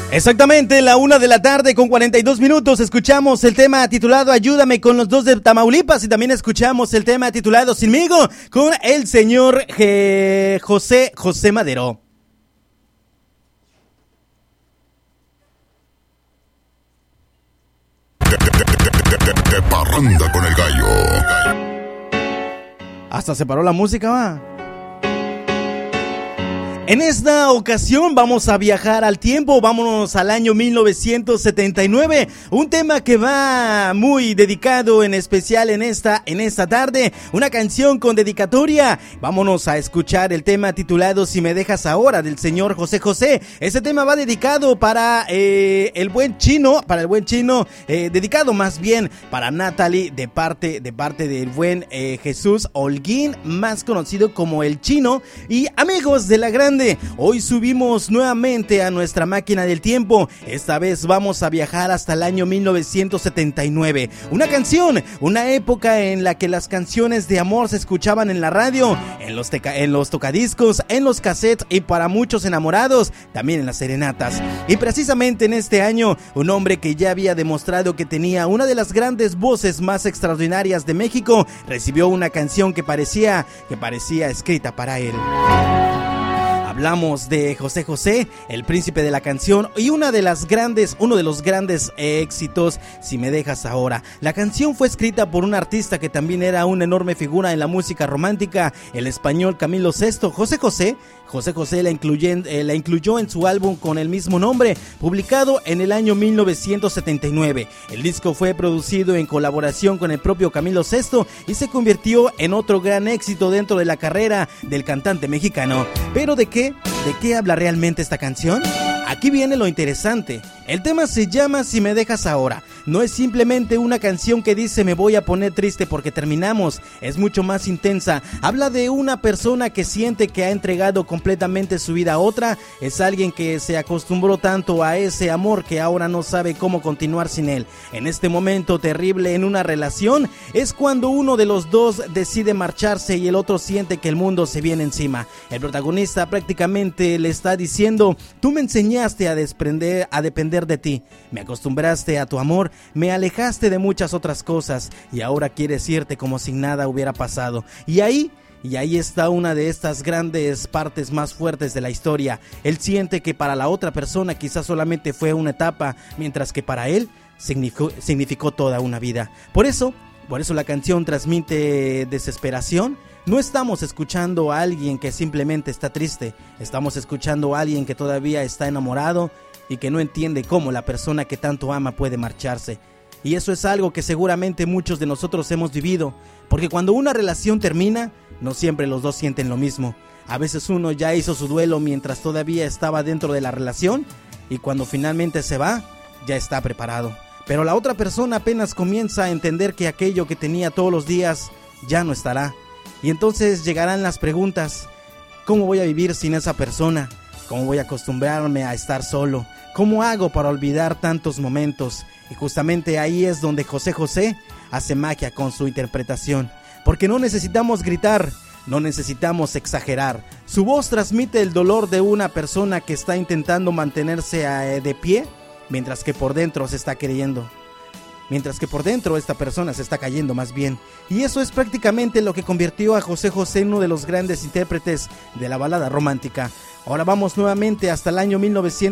Exactamente, la 1:42 p.m. Escuchamos el tema titulado Ayúdame con los dos de Tamaulipas y también escuchamos el tema titulado Sinmigo con el señor José Madero. De parranda con el gallo. Hasta se paró la música, va. En esta ocasión vamos a viajar al tiempo, vámonos al año 1979, un tema que va muy dedicado en especial en esta tarde, una canción con dedicatoria. Vámonos a escuchar el tema titulado Si me dejas ahora del señor José José. Ese tema va dedicado para el buen chino, dedicado más bien para Natalie de parte del buen Jesús Holguín, más conocido como el Chino. Y amigos de la grande, hoy subimos nuevamente a nuestra máquina del tiempo. Esta vez vamos a viajar hasta el año 1979. Una época en la que las canciones de amor se escuchaban en la radio, en los tocadiscos, en los cassettes y para muchos enamorados, también en las serenatas. Y precisamente en este año, un hombre que ya había demostrado que tenía una de las grandes voces más extraordinarias de México, recibió una canción que parecía escrita para él. Hablamos de José José, el príncipe de la canción y uno de los grandes éxitos, Si me dejas ahora. La canción fue escrita por un artista que también era una enorme figura en la música romántica, el español Camilo VI. José José la incluyó en su álbum con el mismo nombre, publicado en el año 1979. El disco fue producido en colaboración con el propio Camilo VI y se convirtió en otro gran éxito dentro de la carrera del cantante mexicano. ¿Pero de qué habla realmente esta canción? Aquí viene lo interesante. El tema se llama Si me dejas ahora. No es simplemente una canción que dice me voy a poner triste porque terminamos. Es mucho más intensa. Habla de una persona que siente que ha entregado completamente su vida a otra. Es alguien que se acostumbró tanto a ese amor que ahora no sabe cómo continuar sin él. En este momento terrible en una relación es cuando uno de los dos decide marcharse y el otro siente que el mundo se viene encima. El protagonista prácticamente le está diciendo: tú me enseñaste a depender de ti, me acostumbraste a tu amor, me alejaste de muchas otras cosas y ahora quieres irte como si nada hubiera pasado. Y ahí está una de estas grandes partes más fuertes de la historia. Él siente que para la otra persona quizás solamente fue una etapa, mientras que para él significó toda una vida. Por eso la canción transmite desesperación. No estamos escuchando a alguien que simplemente está triste, estamos escuchando a alguien que todavía está enamorado y que no entiende cómo la persona que tanto ama puede marcharse. Y eso es algo que seguramente muchos de nosotros hemos vivido, porque cuando una relación termina, no siempre los dos sienten lo mismo. A veces uno ya hizo su duelo mientras todavía estaba dentro de la relación y cuando finalmente se va, ya está preparado. Pero la otra persona apenas comienza a entender que aquello que tenía todos los días ya no estará. Y entonces llegarán las preguntas: ¿cómo voy a vivir sin esa persona? ¿Cómo voy a acostumbrarme a estar solo? ¿Cómo hago para olvidar tantos momentos? Y justamente ahí es donde José José hace magia con su interpretación. Porque no necesitamos gritar, no necesitamos exagerar. Su voz transmite el dolor de una persona que está intentando mantenerse de pie, mientras que por dentro se está creyendo. Mientras que por dentro esta persona se está cayendo más bien. Y eso es prácticamente lo que convirtió a José José en uno de los grandes intérpretes de la balada romántica. Ahora vamos nuevamente hasta el año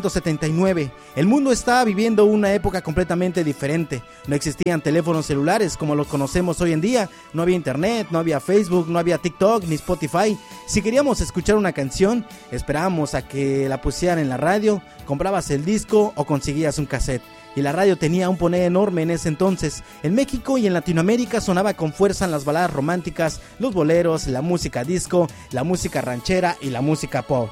1979. El mundo estaba viviendo una época completamente diferente. No existían teléfonos celulares como los conocemos hoy en día. No había internet, no había Facebook, no había TikTok ni Spotify. Si queríamos escuchar una canción, esperábamos a que la pusieran en la radio, comprabas el disco o conseguías un cassette. Y la radio tenía un poder enorme en ese entonces. En México y en Latinoamérica sonaba con fuerza en las baladas románticas, los boleros, la música disco, la música ranchera y la música pop.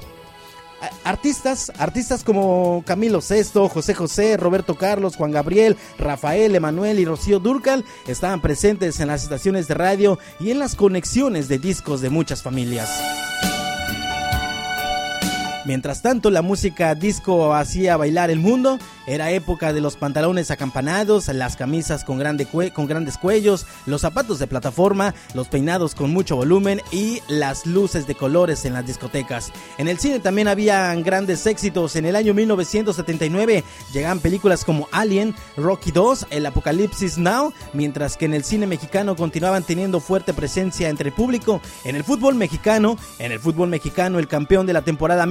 Artistas como Camilo VI, José José, Roberto Carlos, Juan Gabriel, Rafael, Emanuel y Rocío Dúrcal estaban presentes en las estaciones de radio y en las conexiones de discos de muchas familias. Mientras tanto, la música disco hacía bailar el mundo. Era época de los pantalones acampanados, las camisas con grandes cuellos, los zapatos de plataforma, los peinados con mucho volumen y las luces de colores en las discotecas. En el cine también habían grandes éxitos. En el año 1979 llegaban películas como Alien, Rocky II, El Apocalipsis Now, mientras que en el cine mexicano continuaban teniendo fuerte presencia entre el público. En el fútbol mexicano, el campeón de la temporada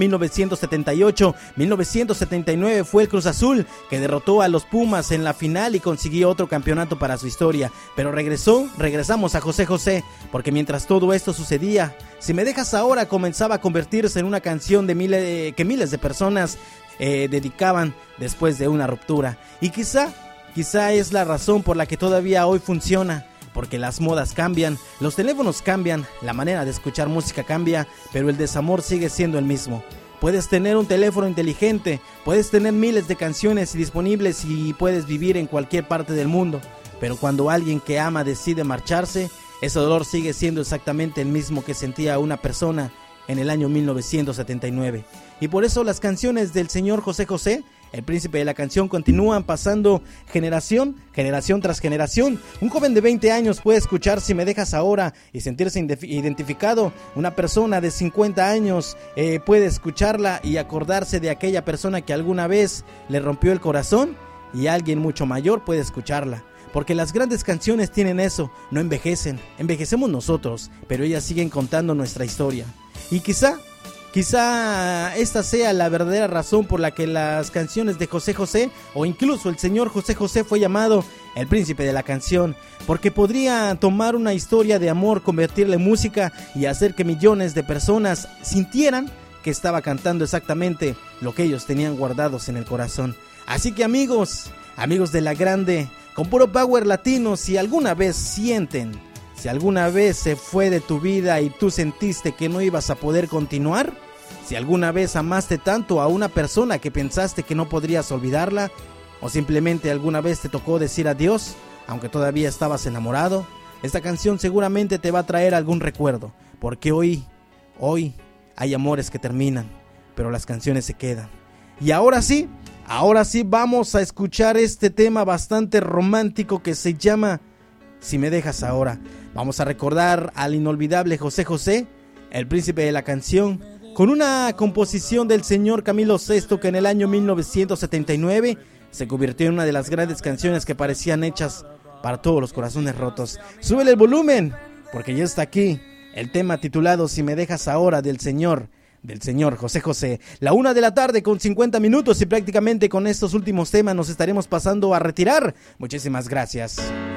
1978-1979 fue el Cruz Azul, que derrotó a los Pumas en la final y consiguió otro campeonato para su historia. Pero regresamos a José José, porque mientras todo esto sucedía, Si me dejas ahora comenzaba a convertirse en una canción que miles de personas dedicaban después de una ruptura. Y quizá es la razón por la que todavía hoy funciona. Porque las modas cambian, los teléfonos cambian, la manera de escuchar música cambia, pero el desamor sigue siendo el mismo. Puedes tener un teléfono inteligente, puedes tener miles de canciones disponibles y puedes vivir en cualquier parte del mundo, pero cuando alguien que ama decide marcharse, ese dolor sigue siendo exactamente el mismo que sentía una persona en el año 1979. Y por eso las canciones del señor José José, el príncipe de la canción, continúan pasando generación tras generación. Un joven de 20 años puede escuchar Si me dejas ahora y sentirse identificado. Una persona de 50 años puede escucharla y acordarse de aquella persona que alguna vez le rompió el corazón. Y alguien mucho mayor puede escucharla. Porque las grandes canciones tienen eso, no envejecen, envejecemos nosotros, pero ellas siguen contando nuestra historia. Y quizá esta sea la verdadera razón por la que las canciones de José José, o incluso el señor José José, fue llamado el príncipe de la canción, porque podría tomar una historia de amor, convertirla en música y hacer que millones de personas sintieran que estaba cantando exactamente lo que ellos tenían guardados en el corazón. Así que amigos de la grande, con puro power latino, si alguna vez se fue de tu vida y tú sentiste que no ibas a poder continuar, si alguna vez amaste tanto a una persona que pensaste que no podrías olvidarla, o simplemente alguna vez te tocó decir adiós, aunque todavía estabas enamorado, esta canción seguramente te va a traer algún recuerdo, porque hoy hay amores que terminan, pero las canciones se quedan. Y ahora sí vamos a escuchar este tema bastante romántico que se llama Si me dejas ahora. Vamos a recordar al inolvidable José José, el príncipe de la canción, con una composición del señor Camilo VI que en el año 1979 se convirtió en una de las grandes canciones que parecían hechas para todos los corazones rotos. Súbele el volumen, porque ya está aquí el tema titulado Si me dejas ahora del señor José José. 1:50 p.m. y prácticamente con estos últimos temas nos estaremos pasando a retirar. Muchísimas gracias.